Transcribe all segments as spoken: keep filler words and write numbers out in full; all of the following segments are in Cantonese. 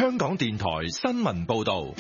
香港電台新聞報道。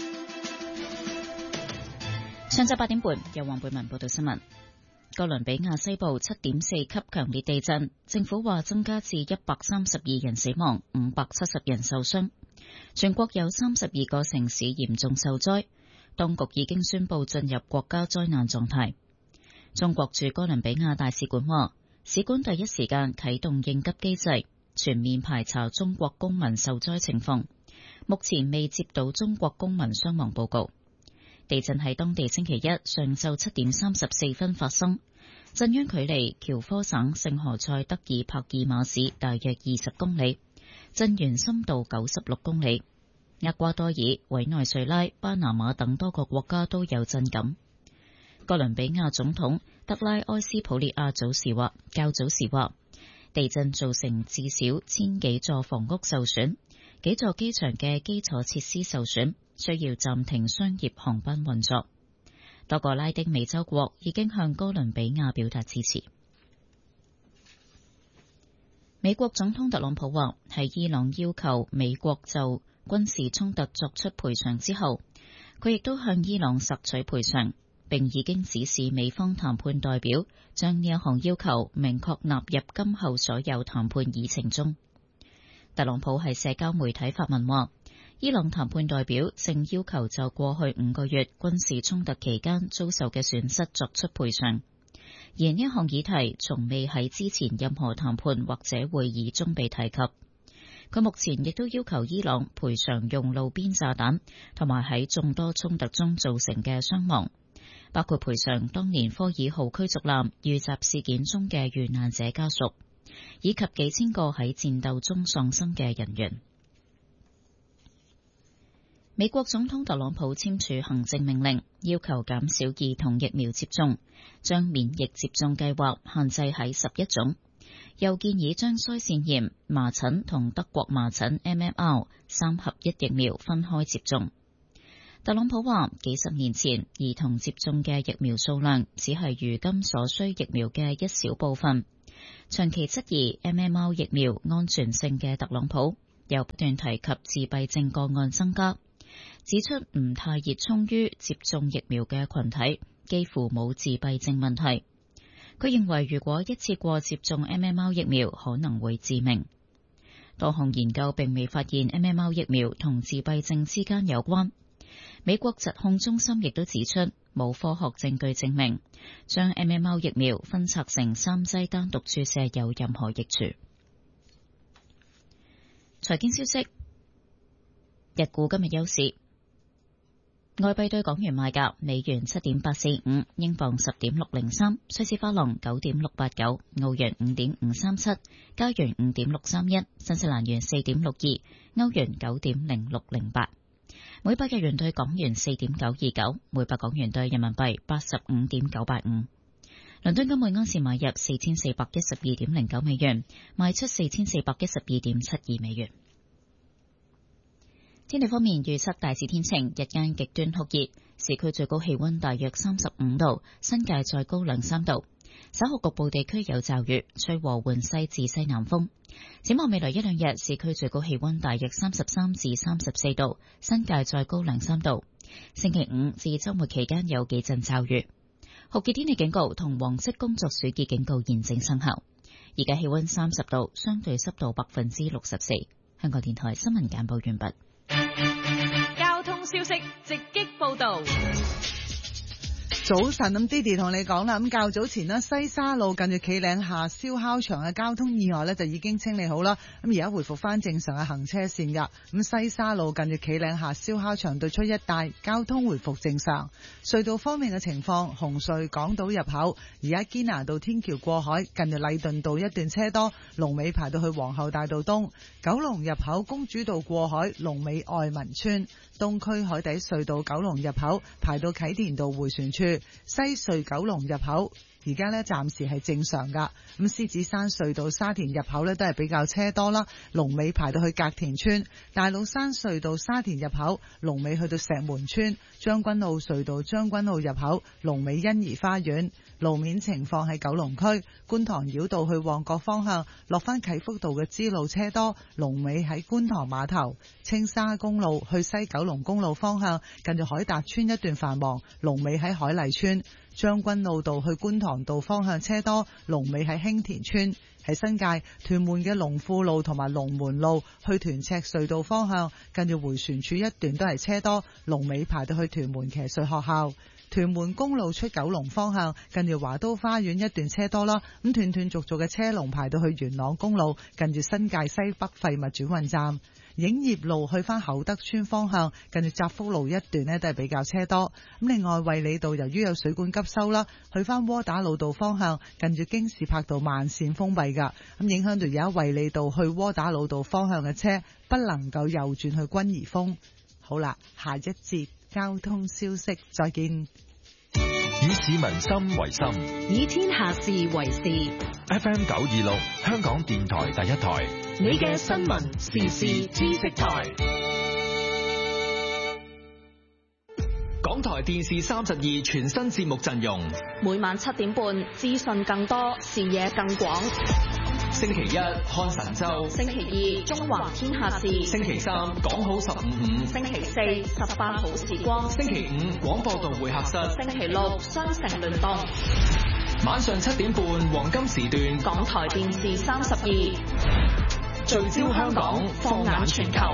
上晝八點半，由黃貝文報道新聞。哥倫比亞西部七點四級強烈地震，政府話增加至一百三十二人死亡，五百七十人受傷。全國有三十二個城市嚴重受災，當局已經宣布進入國家災難狀態。中國駐哥倫比亞大使館話，使館第一時間啟動應急機制，全面排查中國公民受災情況，目前未接到中國公民傷亡報告。地震喺當地星期一上晝七點三十四分發生，震央距離喬科省聖何塞德爾帕爾馬市大約二十公里，震源深度九十六公里。厄瓜多爾、委內瑞拉、巴拿馬等多個國家都有震感。哥倫比亞總統德拉埃斯普列亞早時話，較早時話，地震造成至少千幾座房屋受損，幾座機場嘅基礎設施受損，需要暫停商業航班運作。多個拉丁美洲國已經向哥倫比亞表達支持。美國總統特朗普話，喺伊朗要求美國就軍事衝突作出賠償之後，佢亦都向伊朗索取賠償，並已經指示美方談判代表將呢一項要求明確納入今後所有談判議程中。特朗普喺社交媒體發文話，伊朗談判代表正要求就過去五個月軍事衝突期間遭受嘅損失作出賠償，而呢一項議題從未喺之前任何談判或者會議中被提及。佢目前亦都要求伊朗賠償用路邊炸彈同埋喺眾多衝突中造成嘅傷亡，包括賠償當年科爾號驅逐艦遇襲事件中嘅遇難者家屬，以及幾千個喺戰鬥中喪生嘅人員。美國總統特朗普簽署行政命令，要求減少兒童疫苗接種，將免疫接種計劃限制喺十一種，又建議將腮腺炎、麻疹同德國麻疹 M M R 三合一疫苗分開接種。特朗普話，幾十年前兒童接種嘅疫苗數量只係如今所需疫苗嘅一小部分。長期質疑 M M R 疫苗安全性嘅特朗普，又不斷提及自閉症個案增加，指出唔太熱衷於接種疫苗嘅群體幾乎冇自閉症問題。佢認為如果一次過接種 M M R 疫苗可能會致命。多項研究並未發現 M M R 疫苗同自閉症之間有關。美國疾控中心亦都指出，冇科學證據證明將 M M R 疫苗分拆成三劑單獨注射有任何益處。財經消息，日股今日休市。外幣對港元賣價：美元七點八四五，英鎊十點六零三，瑞士法郎九點六八九，澳元五點五三七，加元五點六三一，新西蘭元四點六二，歐元九點零六零八。每百日元對港元四點九二九，每百港元對人民幣八十五點九八五。倫敦金每盎司買入四千四百一十二點零九美元，賣出四千四百一十二點七二美元。天氣方面預測大致天晴，日間極端酷熱，市區最高氣溫大約三十五度，新界再高兩三度。稍後局部地區有驟雨，吹和緩西至西南風。展望未來一兩日，市區最高氣溫大約三十三至三十四度，新界再高兩三度。星期五至週末期間有幾陣驟雨。酷熱天氣警告同黃色工作暑熱警告現正生效。而家氣溫三十度，相對濕度百分之六十四。香港電台新聞簡報完畢。 交通消息直擊報道。 早晨，咁 Didi 同你講啦，咁較早前呢，西沙路近住企嶺下燒烤場嘅交通意外呢，就已經清理好啦，咁而家回復翻正常嘅行車線噶。咁西沙路近住企嶺下燒烤場對出一帶交通回復正常。隧道方面嘅情況，紅隧港島入口而家堅拿道天橋過海近住禮頓道一段車多，龍尾排到去皇后大道東。九龍入口公主道過海龍尾愛民村。東區海底隧道九龍入口排到啟田道迴旋處。西隧九龍入口而家呢暫時係正常㗎。咁獅子山隧道沙田入口呢都係比較車多啦，龍尾排到去隔田村；大老山隧道沙田入口龍尾去到石門村；將軍澳隧道將軍澳入口龍尾欣怡花園。路面情況喺九龍區觀塘繞道去旺角方向落返啟福道嘅支路車多，龍尾喺觀塘碼頭；青沙公路去西九龍公路方向近住海達村一段繁忙，龍尾喺海麗村；將軍澳道去觀塘道方向車多，龍尾喺興田村。喺新界屯門嘅龍富路同埋龍門路去屯赤隧道方向近住回旋處一段都係車多，龍尾排到去屯門騎術學校。屯門公路出九龍方向近住華都花園一段車多啦，咁斷斷續續嘅車龍排到去元朗公路近住新界西北廢物轉運站。影業路去返厚德村方向近住澤福路一段呢都係比較車多。咁另外衛理道由於有水管急修啦，去返窩打老道方向近住京士柏道慢線封閉㗎，咁影響到而家衛理道去窩打老道方向嘅車不能夠右轉去君怡峰。好啦，下一節交通消息再見。 以市民心為心， 以天下事為事。 F M 九二六香港電台第一台， 你嘅新聞時事知識台。 港台電視三十二全新節目陣容， 每晚七點半，資訊更多，視野更廣。 星期一看神州， 星期二中華天下事， 星期三講好十五五， 星期四十八好時光， 星期五廣播道會客室， 星期六雙城聯動。 晚上七點半黃金時段， 港台電視三十二聚焦香港，放眼全球。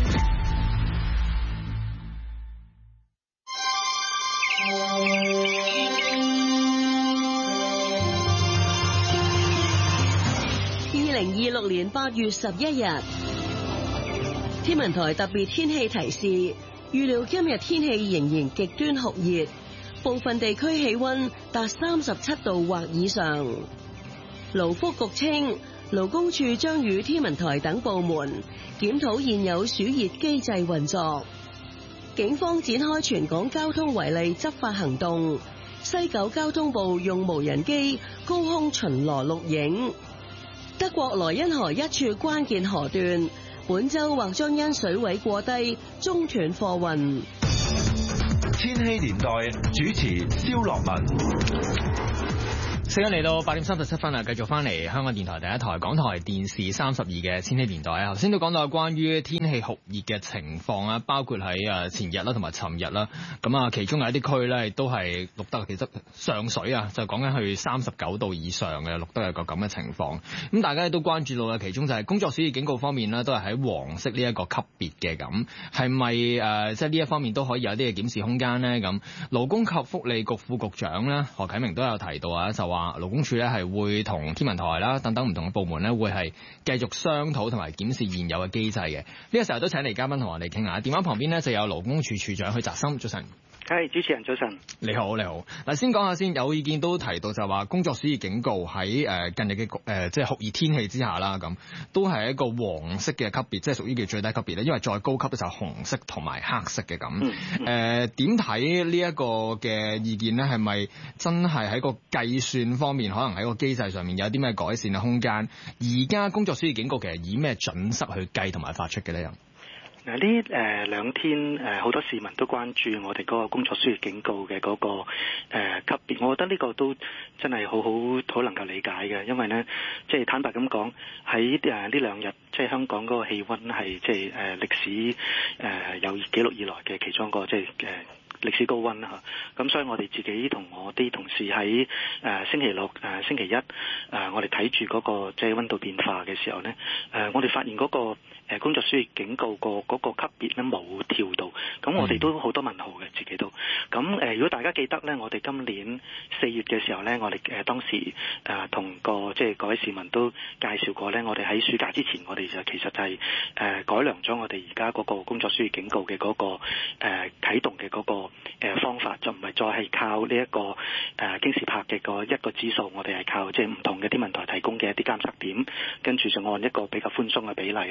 二零二六年八月十一日，天文台特別天氣提示，預料今日天氣仍然極端酷熱，部分地區氣溫達三十七度或以上。勞福局稱，勞工處將與天文台等部門檢討現有暑熱機制運作。警方展開全港交通違例執法行動，西九交通部用無人機高空巡邏錄影。德國萊茵河一處關鍵河段，本周或將因水位過低中斷貨運。 千禧年代主持蕭樂文。 時間嚟到八點三十七分啦，繼續翻嚟香港電台第一台港台電視三十二嘅千禧年代啊！頭先都講到關於天氣酷熱嘅情況啊，包括喺誒前日啦同埋尋日啦，咁啊其中有一啲區咧都係錄得其實上水啊，就講緊去三十九度以上嘅錄得有個咁嘅情況。咁大家都關注到啦，其中就係工作暑熱警告方面咧，都係喺黃色呢一個級別嘅。咁係咪誒即係呢一方面都可以有啲嘅檢視空間呢？咁勞工及福利局副局長咧何啟明都有提到啊，就話勞工處咧係會同天文台啦等等唔同嘅部門咧會係繼續商討同埋檢視現有嘅機制嘅。呢個時候都請嚟嘉賓同我哋傾下。電話旁邊呢就有勞工處處長許澤森，早晨。 係，主持人早晨。 你好，你好。嗱，先講下先，有意見都提到就話工作暑熱警告喺誒近日嘅誒即係酷熱天氣之下啦，咁都係一個黃色嘅級別，即係屬於叫最低級別咧。因為再高級咧就係紅色同埋黑色嘅咁。誒點睇呢一個嘅意見咧？係咪真係喺個計算方面，可能喺個機制上面有啲咩改善嘅空間？而家工作暑熱警告其實以咩準則去計同埋發出嘅咧？ 嗱，呢誒兩天誒好多市民都關注我哋嗰個工作暑熱警告嘅嗰個誒級別，我覺得呢個都真係好好好能夠理解嘅，因為呢，即係坦白咁講，喺誒呢兩日即係香港嗰個氣温係即係誒歷史誒有記錄以來嘅其中一個即係誒歷史高温啦嚇，咁所以我哋自己同我啲同事喺誒星期六誒星期一誒我哋睇住嗰個即係温度變化嘅時候呢，誒我哋發現嗰個誒工作暑熱警告個嗰個級別咧冇跳到，咁我哋都好多問號嘅自己都。咁誒如果大家記得咧，我哋今年四月嘅時候咧，我哋誒當時誒同個即係各位市民都介紹過咧，我哋喺暑假之前，我哋就其實就係誒改良咗我哋而家嗰個工作暑熱警告嘅嗰個誒啟動嘅嗰個誒方法，就唔係再係靠呢一個誒京士柏嘅個一個指數，我哋係靠即係唔同嘅天文台提供嘅一啲監測點，跟住就按一個比較寬鬆嘅比例咧，就係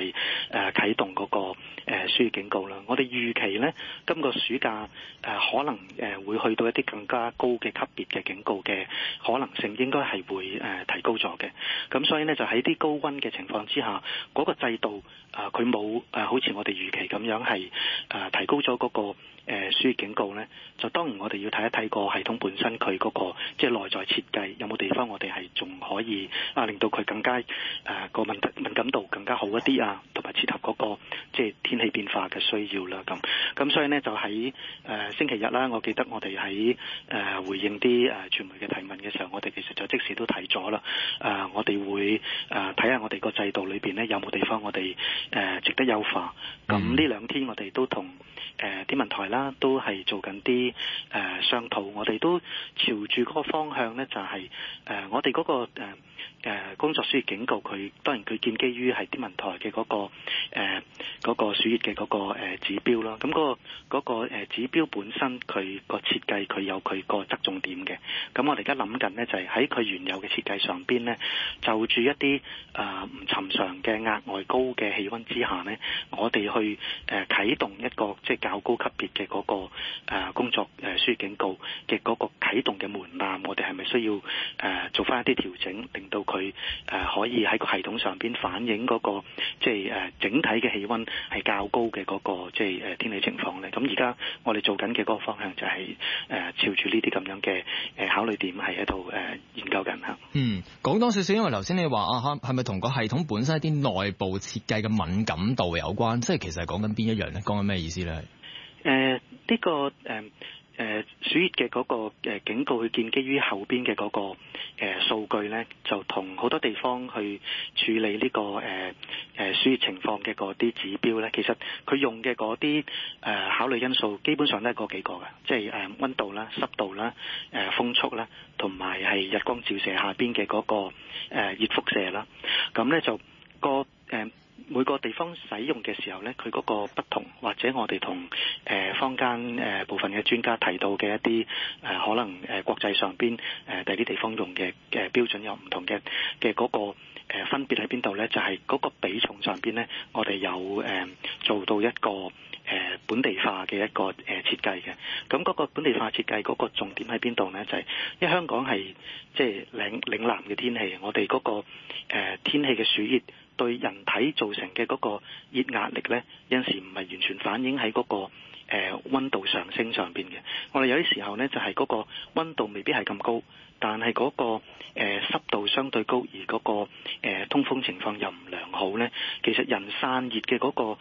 係誒啟動嗰個誒暑熱警告啦。我哋預期咧，今個暑假誒可能誒會去到一啲更加高嘅級別嘅警告嘅可能性，應該係會誒提高咗嘅。咁所以呢，就喺啲高溫嘅情況之下，嗰個制度誒佢冇誒好似我哋預期咁樣係誒提高咗嗰個誒暑熱警告呢，就當然我哋要睇一睇個系統本身佢嗰個即係內在設計有冇地方我哋係仲可以啊令到佢更加誒個敏敏感度更加好一啲啊，同埋切合嗰個即係天氣變化嘅需要啦。咁咁所以呢，就喺誒星期日啦，我記得我哋喺誒回應啲誒傳媒嘅提問嘅時候，我哋其實就即時都提咗啦。誒我哋會誒睇下我哋個制度裏邊呢，有冇地方我哋誒值得優化。咁呢兩天我哋都同誒天文台啦，都係做緊啲誒商討，我哋都朝住嗰個方向呢，就係、是、誒、呃、我哋嗰、那個誒誒、呃、工作暑熱警告，佢當然佢建基於係天文台嘅嗰、那個誒嗰、呃那個暑熱嘅嗰個誒指標啦。咁、那、嗰個嗰、那個誒指標本身佢個設計佢有佢個側重點嘅。咁我哋而家諗緊呢，就係喺佢原有嘅設計上邊呢，就住一啲誒唔尋常嘅額外高嘅氣温之下呢，我哋去誒、呃、啟動一個即係較高級別嘅嗰、那個、呃、工作誒暑熱警告嘅嗰個啟動嘅門檻，我哋係咪需要誒、呃、做翻一啲調整，令到佢誒、呃、可以喺個系統上邊反映嗰、那個即係誒整體嘅氣温係較高嘅嗰、那個即係誒天氣情況咧？咁而家我哋做緊嘅嗰個方向就係、是、誒、呃、朝住呢啲咁樣嘅誒考慮點係喺度誒研究緊嚇。 嗯，講多少少，因為頭先你話啊，係咪同個系統本身一啲內部設計嘅敏感度有關？即係其實係講緊邊一樣咧？講緊咩意思咧？ 誒、呃、呢、這個誒誒暑熱嘅嗰個誒警告，佢建基於後邊嘅嗰個誒數據咧，就同好多地方去處理呢、這個誒誒暑熱情況嘅嗰啲指標咧，其實佢用嘅嗰啲誒考慮因素，基本上都係嗰幾個嘅，即係誒溫度啦、濕度啦、誒、呃、風速啦，同埋係日光照射下邊嘅嗰個誒熱輻射啦。咁咧就個誒。呃每個地方使用嘅時候呢，佢嗰個不同，或者我哋同誒坊間誒、呃、部分嘅專家提到嘅一啲誒、呃、可能誒國際上邊誒第啲地方用嘅嘅、呃、標準有唔同嘅嘅嗰個誒、呃、分別喺邊度呢？就係、是、嗰個比重上邊呢，我哋有誒、呃、做到一個誒、呃、本地化嘅一個誒設計嘅。咁嗰個本地化設計嗰個重點喺邊度呢？就係、是、因為香港係即係嶺嶺南嘅天氣，我哋嗰、那個誒、呃、天氣嘅暑熱，對人體造成嘅嗰個熱壓力呢，有陣時唔係完全反映喺嗰、那個誒、呃、溫度上升上邊嘅。我哋有啲時候呢，就係、是、嗰個溫度未必係咁高，但係嗰、那個誒、呃、濕度相對高，而嗰、那個誒、呃、通風情況又唔良好呢。其實人散熱嘅嗰個